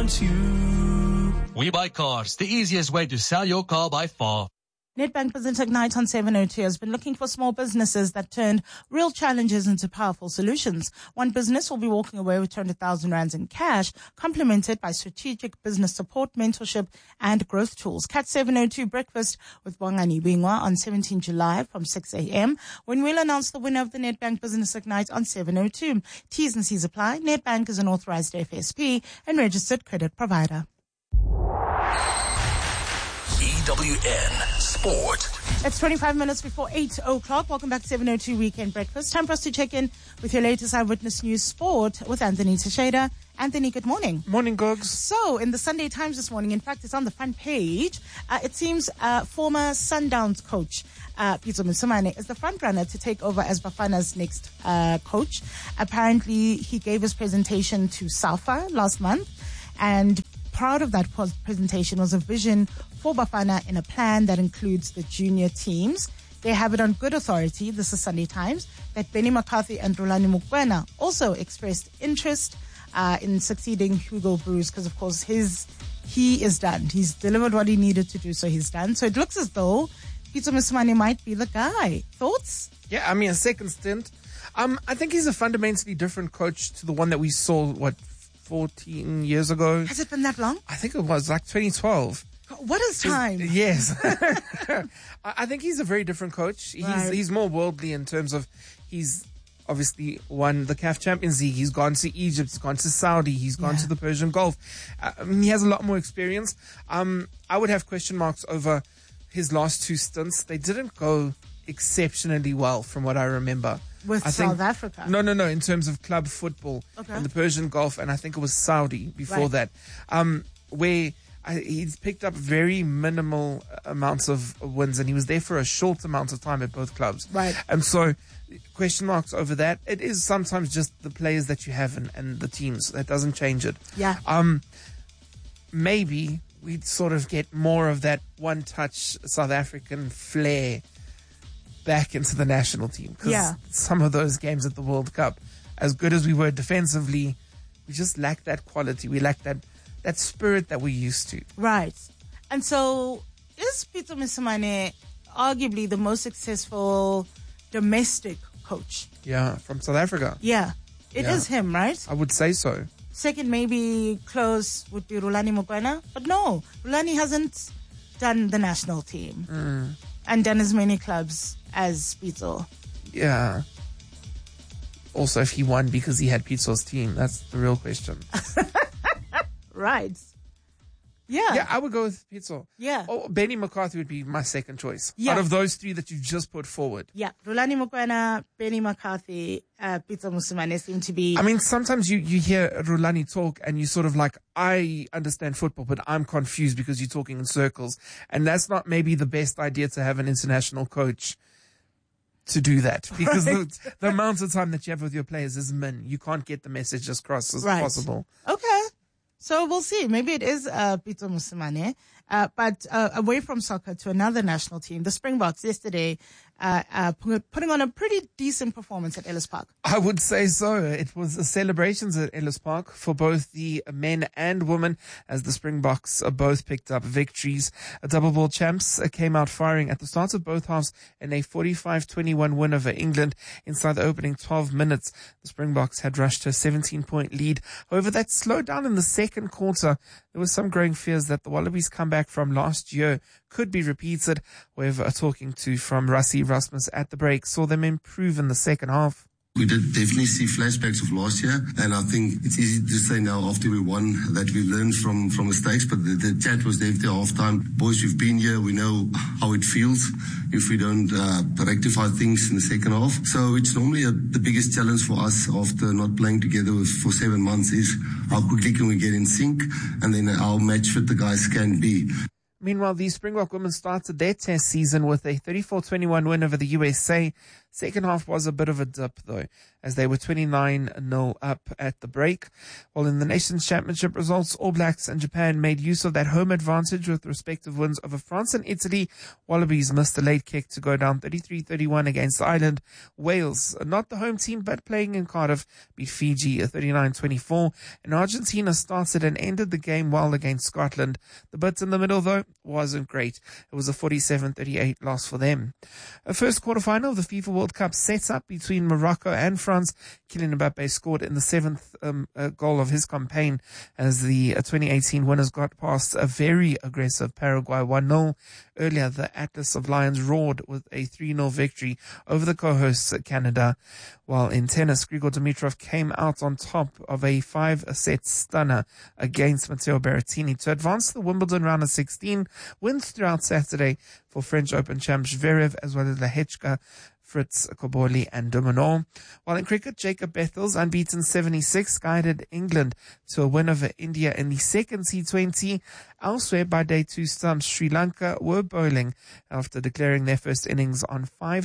702. We Buy Cars, the easiest way to sell your car by far. Nedbank Business Ignite on 702 has been looking for small businesses that turned real challenges into powerful solutions. One business will be walking away with 200,000 rands in cash, complemented by strategic business support, mentorship, and growth tools. Cat 702 breakfast with Bongani Bingwa on 17 July from 6 a.m. when we'll announce the winner of the Nedbank Business Ignite on 702. T's and C's apply. Nedbank is an authorized FSP and registered credit provider. EWN Sport. It's 25 minutes before 8 o'clock. Welcome back to 702 Weekend Breakfast. Time for us to check in with your latest Eyewitness News Sport with Anthony Teixeira. Anthony, good morning. Morning, Gogs. So, in the Sunday Times this morning, in fact, it's on the front page, it seems former Sundowns coach Pitso Mosimane is the front runner to take over as Bafana's next coach. Apparently, he gave his presentation to SAFA last month, and part of that presentation was a vision for Bafana in a plan that includes the junior teams. They have it on good authority, this is Sunday Times, that Benny McCarthy and Rulani Mokwena also expressed interest in succeeding Hugo Bruce, because of course he is done. He's delivered what he needed to do, so he's done. So it looks as though Pitso Mosimane might be the guy. Thoughts? Yeah, I mean, a second stint. I think he's a fundamentally different coach to the one that we saw, 14 years ago. Has it been that long? I think it was like 2012. What is time? Yes. I think he's a very different coach. Right. He's more worldly in terms of he's obviously won the CAF Champions League. He's gone to Egypt. He's gone to Saudi. He's gone to the Persian Gulf. He has a lot more experience. I would have question marks over his last two stints. They didn't go exceptionally well from what I remember. With South Africa? No. In terms of club football in the Persian Gulf, and I think it was Saudi before that, where he's picked up very minimal amounts of wins, and he was there for a short amount of time at both clubs. Right. And so, question marks over that. It is sometimes just the players that you have and the teams. That doesn't change it. Yeah. Maybe we'd sort of get more of that one-touch South African flair back into the national team. Because some of those games at the World Cup, as good as we were defensively, we just lacked that quality. We lacked that spirit that we used to. Right. And so, is Pitso Mosimane arguably the most successful domestic coach? Yeah, from South Africa. Yeah. It is him, right? I would say so. Second, maybe close would be Rulani Mokwena. But no, Rulani hasn't done the national team and done as many clubs as Pitso. Yeah. Also, if he won because he had Pitso's team, that's the real question. Right. Yeah. Yeah, I would go with Pitso. Yeah. Oh, Benny McCarthy would be my second choice. Yeah. Out of those three that you've just put forward. Yeah. Rulani Mokwena, Benny McCarthy, Pitso Mosimane seem to be... I mean, sometimes you hear Rulani talk and you sort of like, I understand football, but I'm confused because you're talking in circles. And that's not maybe the best idea to have an international coach to do that, because the amount of time that you have with your players is min. You can't get the message as across as possible. Okay. So we'll see. Maybe it is Pitso Mosimane. But away from soccer to another national team, the Springboks yesterday putting on a pretty decent performance at Ellis Park. I would say so. It was celebrations at Ellis Park for both the men and women, as the Springboks both picked up victories. Double ball champs came out firing at the start of both halves in a 45-21 win over England. Inside the opening 12 minutes, the Springboks had rushed to a 17-point lead. However, that slowed down in the second quarter. There was some growing fears that the Wallabies comeback from last year could be repeated. However, talking to from Rassie Rasmus at the break saw them improve in the second half. We did definitely see flashbacks of last year, and I think it's easy to say now after we won that we learned from mistakes, but the chat was definitely half time. Boys, we've been here, we know how it feels if we don't rectify things in the second half. So it's normally the biggest challenge for us after not playing together for 7 months is how quickly can we get in sync, and then how match fit the guys can be. Meanwhile, the Springbok women started their test season with a 34-21 win over the USA. Second half was a bit of a dip, though, as they were 29-0 up at the break. While in the Nations Championship results, All Blacks and Japan made use of that home advantage with respective wins over France and Italy. Wallabies missed a late kick to go down 33-31 against Ireland. Wales, not the home team, but playing in Cardiff, beat Fiji 39-24. And Argentina started and ended the game well against Scotland. The bit in the middle, though, wasn't great. It was a 47-38 loss for them. A first quarterfinal of the FIFA World Cup set up between Morocco and France. Kylian Mbappe scored in the seventh goal of his campaign as the 2018 winners got past a very aggressive Paraguay 1-0. Earlier, the Atlas of Lions roared with a 3-0 victory over the co-hosts Canada. While in tennis, Grigor Dimitrov came out on top of a 5-set stunner against Matteo Berrettini to advance to the Wimbledon round of 16. Wins throughout Saturday for French Open champ Zverev as well as Lehechka, Fritz Koboli and Domino. While in cricket, Jacob Bethel's unbeaten 76 guided England to a win over India in the second T20. Elsewhere, by day 2 stumps, Sri Lanka were bowling after declaring their first innings on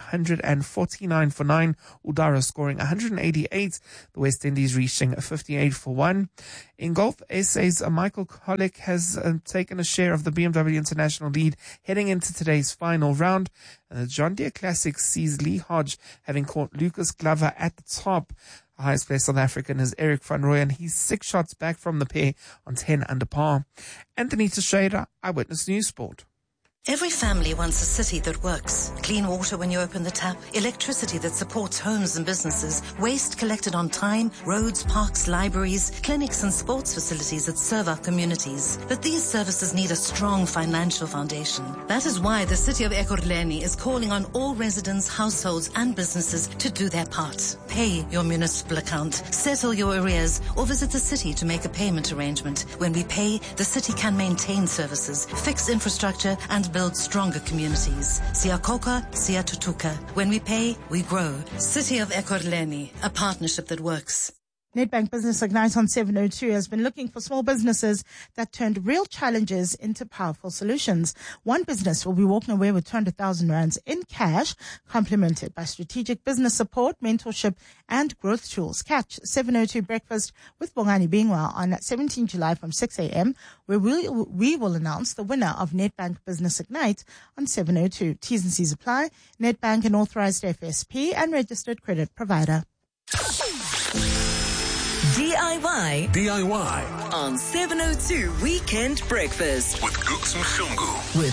549 for 9. Udara scoring 188. The West Indies reaching 58 for 1. In golf, SA's Michael Kolek has taken a share of the BMW International lead heading into today's final round. And the John Deere Classic sees Lee Hodge having caught Lucas Glover at the top. The highest placed South African is Eric van Rooyen. He's 6 shots back from the pair on 10 under par. Anthony Teixeira, Eyewitness News Sport. Every family wants a city that works. Clean water when you open the tap, electricity that supports homes and businesses, waste collected on time, roads, parks, libraries, clinics and sports facilities that serve our communities. But these services need a strong financial foundation. That is why the City of Ekurhuleni is calling on all residents, households and businesses to do their part. Pay your municipal account, settle your arrears, or visit the city to make a payment arrangement. When we pay, the city can maintain services, fix infrastructure and build stronger communities. Siyakhokha, Siyathuthukha. When we pay, we grow. City of Ekurhuleni, a partnership that works. Nedbank Business Ignite on 702 has been looking for small businesses that turned real challenges into powerful solutions. One business will be walking away with 200,000 rands in cash, complemented by strategic business support, mentorship, and growth tools. Catch 702 Breakfast with Bongani Bingwa on 17 July from 6 a.m., where we will announce the winner of Nedbank Business Ignite on 702. T's and C's apply. Nedbank, an authorized FSP and registered credit provider. DIY on 702 Weekend Breakfast with Gooks Mhlungu.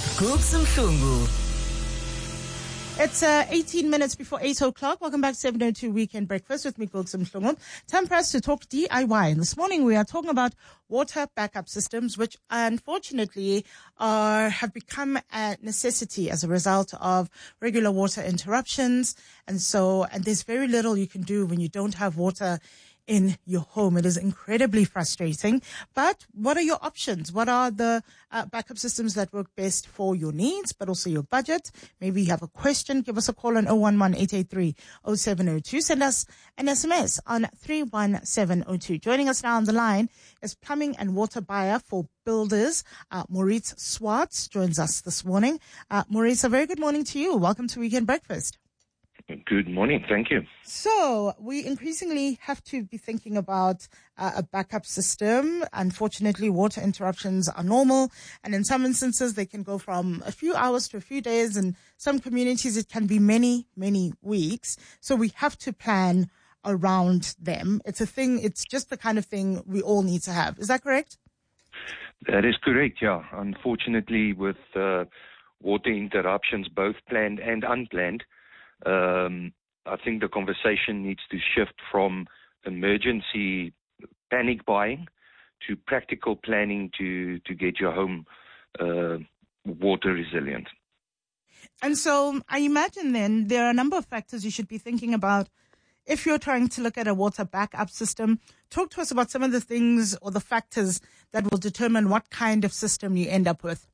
It's 18 minutes before 8 o'clock. Welcome back to 702 Weekend Breakfast with me, Gooks Mhlungu. Time for us to talk DIY. And this morning we are talking about water backup systems, which unfortunately have become a necessity as a result of regular water interruptions. And there's very little you can do when you don't have water in your home. It is incredibly frustrating. But what are your options? What are the backup systems that work best for your needs, but also your budget? Maybe you have a question. Give us a call on 011-883-0702. Send us an SMS on 31702. Joining us now on the line is plumbing and water buyer for builders, Maurice Swartz joins us this morning. Maurice, a very good morning to you. Welcome to Weekend Breakfast. Good morning. Thank you. So we increasingly have to be thinking about a backup system. Unfortunately, water interruptions are normal. And in some instances, they can go from a few hours to a few days. In some communities, it can be many, many weeks. So we have to plan around them. It's just the kind of thing we all need to have. Is that correct? That is correct, yeah. Unfortunately, with water interruptions, both planned and unplanned, I think the conversation needs to shift from emergency panic buying to practical planning to get your home water resilient. And so I imagine then there are a number of factors you should be thinking about if you're trying to look at a water backup system. Talk to us about some of the things or the factors that will determine what kind of system you end up with.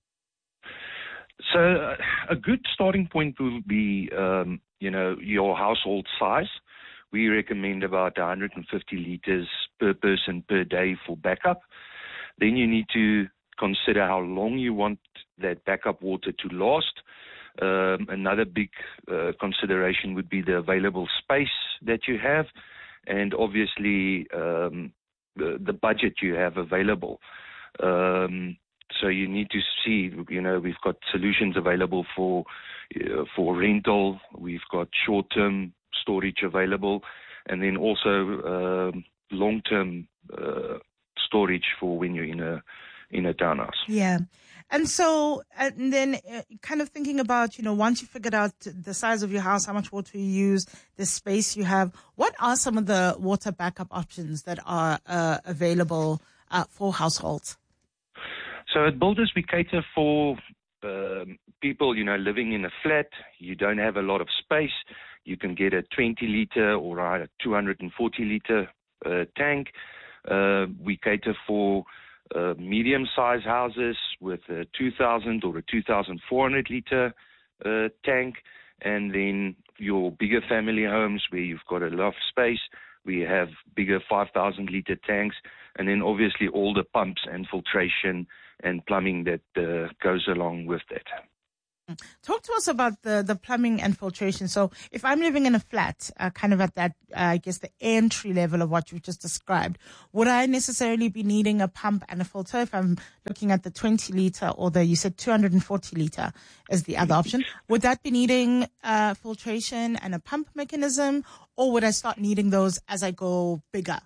So a good starting point will be, your household size. We recommend about 150 liters per person per day for backup. Then you need to consider how long you want that backup water to last. Another big consideration would be the available space that you have, and obviously the budget you have available. So you need to see, we've got solutions available for rental, we've got short-term storage available, and then also long-term storage for when you're in a townhouse. Yeah. And so, and then kind of thinking about, once you figured out the size of your house, how much water you use, the space you have, what are some of the water backup options that are available for households? So at Builders, we cater for people, living in a flat. You don't have a lot of space. You can get a 20-liter or a 240-liter tank. We cater for medium-sized houses with a 2,000 or a 2,400-liter tank. And then your bigger family homes where you've got a lot of space, we have bigger 5,000-liter tanks. And then obviously all the pumps and filtration and plumbing that goes along with that. Talk to us about the plumbing and filtration. So if I'm living in a flat, kind of at that, I guess, the entry level of what you've just described, would I necessarily be needing a pump and a filter if I'm looking at the 20-liter or you said 240-liter is the other option? Would that be needing filtration and a pump mechanism, or would I start needing those as I go bigger?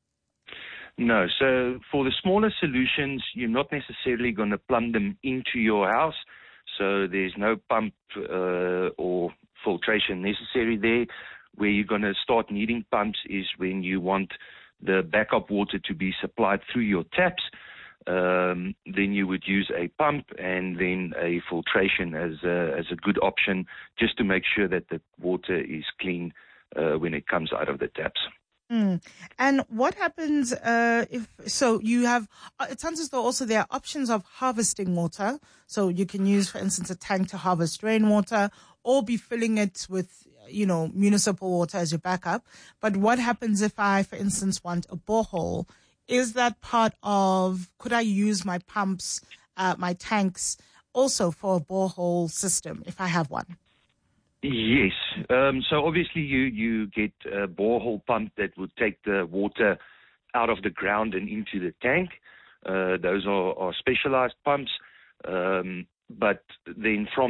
No. So for the smaller solutions, you're not necessarily going to plumb them into your house. So there's no pump or filtration necessary there. Where you're going to start needing pumps is when you want the backup water to be supplied through your taps. Then you would use a pump and then a filtration as a good option, just to make sure that the water is clean when it comes out of the taps. And what happens you have, it sounds as though also there are options of harvesting water. So you can use, for instance, a tank to harvest rainwater or be filling it with, municipal water as your backup. But what happens if I, for instance, want a borehole? Is that part of, could I use my pumps, my tanks also for a borehole system if I have one? Yes. So obviously you get a borehole pump that would take the water out of the ground and into the tank. Those are specialized pumps. But then from